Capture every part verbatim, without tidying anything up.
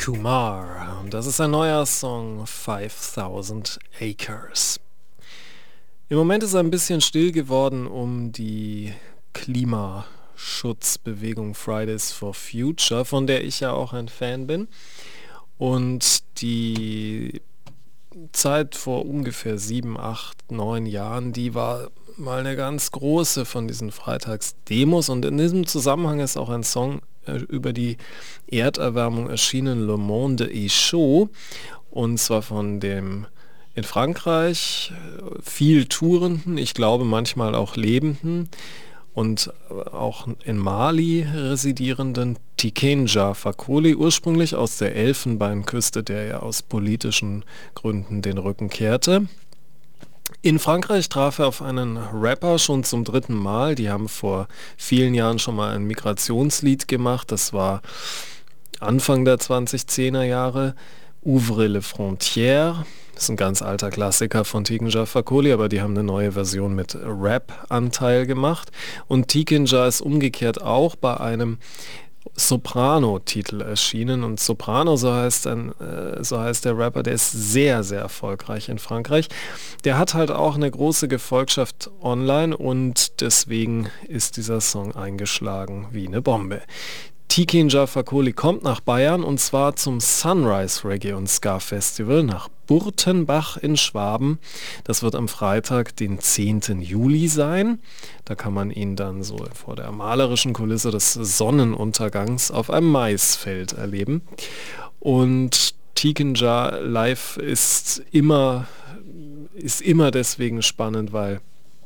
Kumar. Und das ist ein neuer Song, fünftausend Acres. Im Moment ist ein bisschen still geworden um die Klimaschutzbewegung Fridays for Future, von der ich ja auch ein Fan bin. Und die Zeit vor ungefähr sieben, acht, neun Jahren, die war mal eine ganz große von diesen Freitagsdemos. Und in diesem Zusammenhang ist auch ein Song äh, über die Erderwärmung erschienen, Le Monde est chaud. Und zwar von dem in Frankreich äh, viel Tourenden, ich glaube manchmal auch Lebenden und auch in Mali residierenden Tikenja Fakoly, ursprünglich aus der Elfenbeinküste, der ja aus politischen Gründen den Rücken kehrte. In Frankreich traf er auf einen Rapper schon zum dritten Mal. Die haben vor vielen Jahren schon mal ein Migrationslied gemacht. Das war Anfang der zweitausendzehner Jahre. Ouvrez les frontières. Das ist ein ganz alter Klassiker von Tikenja Fakoly, aber die haben eine neue Version mit Rap-Anteil gemacht. Und Tikenja ist umgekehrt auch bei einem Soprano-Titel erschienen. Und Soprano, so heißt, ein, äh, so heißt der Rapper, der ist sehr, sehr erfolgreich in Frankreich. Der hat halt auch eine große Gefolgschaft online und deswegen ist dieser Song eingeschlagen wie eine Bombe. Tikenja Fakoly kommt nach Bayern und zwar zum Sunrise Reggae und Ska Festival nach Burtenbach in Schwaben. Das wird am Freitag, den zehnten Juli sein. Da kann man ihn dann so vor der malerischen Kulisse des Sonnenuntergangs auf einem Maisfeld erleben. Und Tikenja live ist immer, ist immer deswegen spannend, weil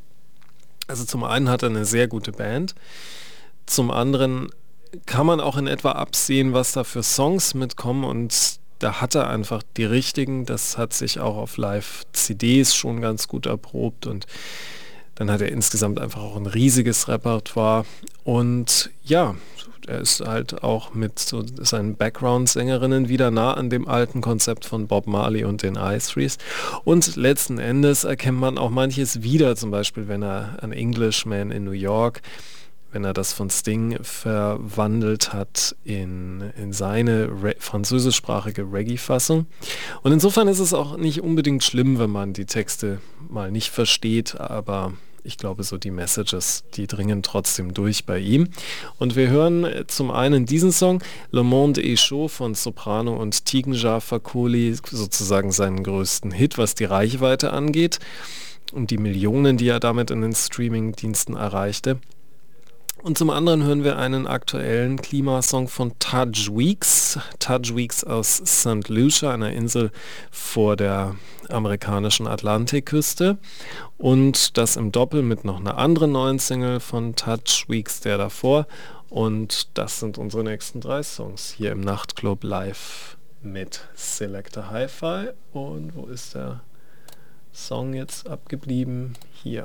also zum einen hat er eine sehr gute Band, zum anderen kann man auch in etwa absehen, was da für Songs mitkommen und da hat er einfach die richtigen. Das hat sich auch auf Live-C Ds schon ganz gut erprobt und dann hat er insgesamt einfach auch ein riesiges Repertoire und ja, er ist halt auch mit so seinen Background-Sängerinnen wieder nah an dem alten Konzept von Bob Marley und den I-Threes und letzten Endes erkennt man auch manches wieder, zum Beispiel wenn er an Englishman in New York, wenn er das von Sting verwandelt hat in, in seine Re- französischsprachige Reggae-Fassung. Und insofern ist es auch nicht unbedingt schlimm, wenn man die Texte mal nicht versteht, aber ich glaube, so die Messages, die dringen trotzdem durch bei ihm. Und wir hören zum einen diesen Song, Le Monde est chaud von Soprano und Tikenja Fakoly, sozusagen seinen größten Hit, was die Reichweite angeht und die Millionen, die er damit in den Streaming-Diensten erreichte. Und zum anderen hören wir einen aktuellen Klimasong von Taj Weeks. Taj Weeks aus Sankt Lucia, einer Insel vor der amerikanischen Atlantikküste. Und das im Doppel mit noch einer anderen neuen Single von Taj Weeks, der davor. Und das sind unsere nächsten drei Songs hier im Nachtclub live mit Selector Hi-Fi. Und wo ist der Song jetzt abgeblieben? Hier.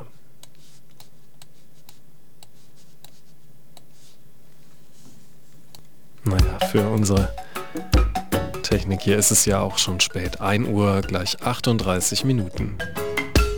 Naja, für unsere Technik hier ist es ja auch schon spät. ein Uhr gleich achtunddreißig Minuten.